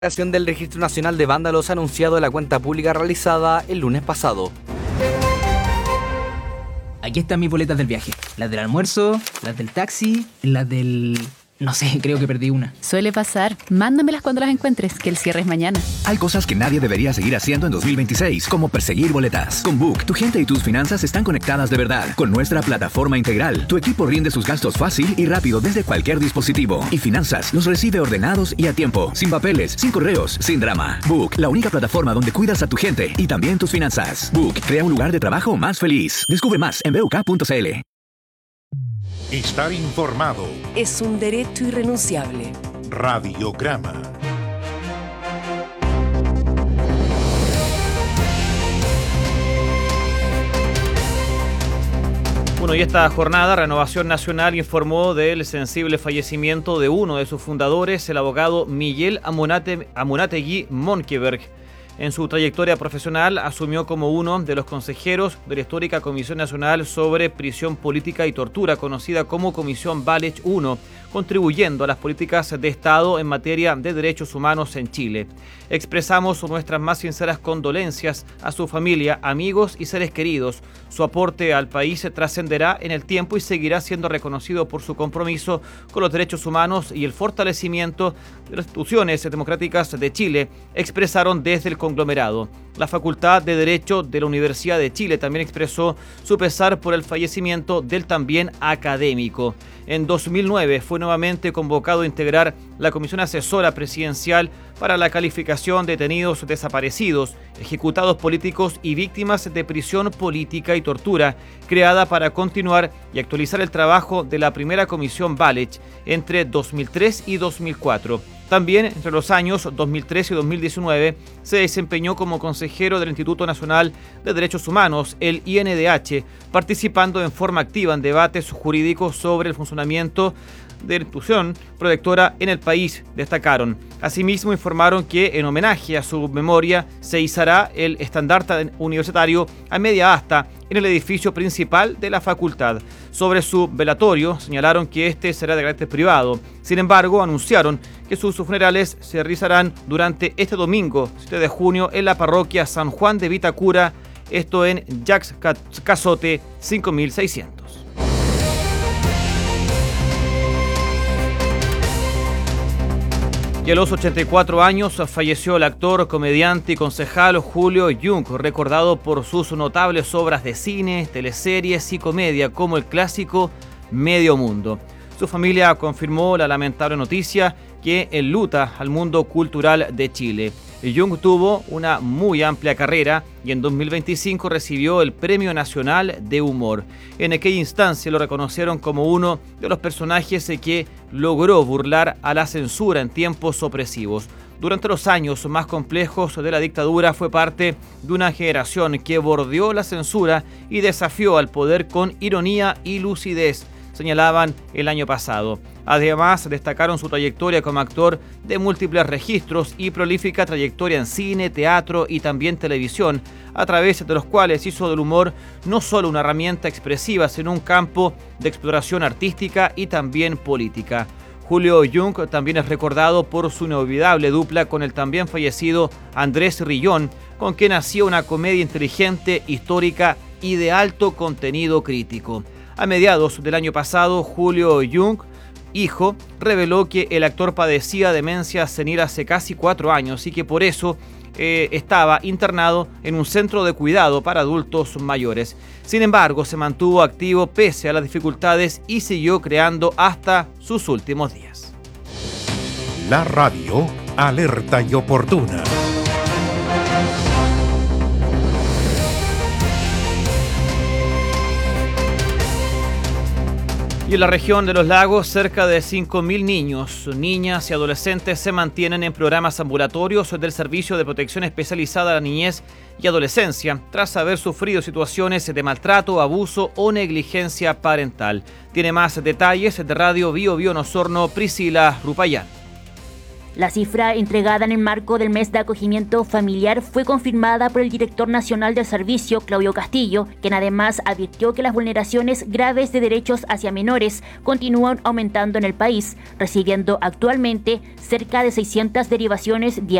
Creación del Registro Nacional de Vándalos anunciado en la cuenta pública realizada el lunes pasado. Aquí están mis boletas del viaje. Las del almuerzo, las del taxi, las del... No sé, creo que perdí una. Suele pasar. Mándamelas cuando las encuentres, que el cierre es mañana. Hay cosas que nadie debería seguir haciendo en 2026, como perseguir boletas. Con Book, tu gente y tus finanzas están conectadas de verdad. Con nuestra plataforma integral, tu equipo rinde sus gastos fácil y rápido desde cualquier dispositivo. Y finanzas los recibe ordenados y a tiempo, sin papeles, sin correos, sin drama. Book, la única plataforma donde cuidas a tu gente y también tus finanzas. Book, crea un lugar de trabajo más feliz. Descubre más en buk.cl. Estar informado es un derecho irrenunciable. Radiograma. Bueno, y esta jornada, Renovación Nacional informó del sensible fallecimiento de uno de sus fundadores, el abogado Miguel Amunátegui Monkeberg. En su trayectoria profesional asumió como uno de los consejeros de la histórica Comisión Nacional sobre Prisión Política y Tortura, conocida como Comisión Valech 1, contribuyendo a las políticas de Estado en materia de derechos humanos en Chile. Expresamos nuestras más sinceras condolencias a su familia, amigos y seres queridos. Su aporte al país trascenderá en el tiempo y seguirá siendo reconocido por su compromiso con los derechos humanos y el fortalecimiento de las instituciones democráticas de Chile, expresaron desde el conglomerado. La Facultad de Derecho de la Universidad de Chile también expresó su pesar por el fallecimiento del también académico. En 2009 fue nuevamente convocado a integrar la Comisión Asesora Presidencial para la calificación de detenidos desaparecidos, ejecutados políticos y víctimas de prisión política y tortura, creada para continuar y actualizar el trabajo de la primera Comisión Valech entre 2003 y 2004. También entre los años 2013 y 2019 se desempeñó como consejero del Instituto Nacional de Derechos Humanos, el INDH, participando en forma activa en debates jurídicos sobre el funcionamiento de la institución protectora en el país, destacaron. Asimismo, informaron que en homenaje a su memoria se izará el estandarte universitario a media asta en el edificio principal de la facultad. Sobre su velatorio, señalaron que este será de carácter privado. Sin embargo, anunciaron que sus funerales se realizarán durante este domingo, 7 de junio, en la parroquia San Juan de Vitacura, esto en Yaxcazote 5600. Y a los 84 años falleció el actor, comediante y concejal Julio Jung, recordado por sus notables obras de cine, teleseries y comedia como el clásico Medio Mundo. Su familia confirmó la lamentable noticia que enluta al mundo cultural de Chile. Jung tuvo una muy amplia carrera y en 2025 recibió el Premio Nacional de Humor. En aquella instancia lo reconocieron como uno de los personajes que logró burlar a la censura en tiempos opresivos. Durante los años más complejos de la dictadura fue parte de una generación que bordeó la censura y desafió al poder con ironía y lucidez, señalaban el año pasado. Además, destacaron su trayectoria como actor de múltiples registros y prolífica trayectoria en cine, teatro y también televisión, a través de los cuales hizo del humor no solo una herramienta expresiva, sino un campo de exploración artística y también política. Julio Jung también es recordado por su inolvidable dupla con el también fallecido Andrés Rillón, con quien hacía una comedia inteligente, histórica y de alto contenido crítico. A mediados del año pasado, Julio Jung, hijo, reveló que el actor padecía demencia senil hace casi 4 años y que por eso estaba internado en un centro de cuidado para adultos mayores. Sin embargo, se mantuvo activo pese a las dificultades y siguió creando hasta sus últimos días. La radio, alerta y oportuna. Y en la región de los lagos, cerca de 5.000 niños, niñas y adolescentes se mantienen en programas ambulatorios del Servicio de Protección Especializada a la Niñez y Adolescencia, tras haber sufrido situaciones de maltrato, abuso o negligencia parental. Tiene más detalles de Radio Bio Bio en Osorno, Priscila Rupayán. La cifra entregada en el marco del mes de acogimiento familiar fue confirmada por el director nacional del servicio, Claudio Castillo, quien además advirtió que las vulneraciones graves de derechos hacia menores continúan aumentando en el país, recibiendo actualmente cerca de 600 derivaciones diarias.